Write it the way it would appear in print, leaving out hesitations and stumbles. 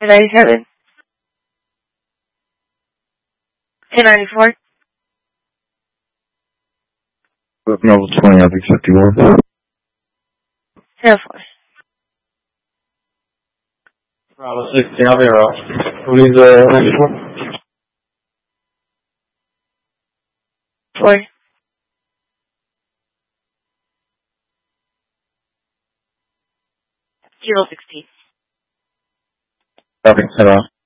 97. 1094. Level 20, I'll be 51. 10-4. Bravo 16, I'll be around. Please, next one. 4. Kilo 16. Copy, head on.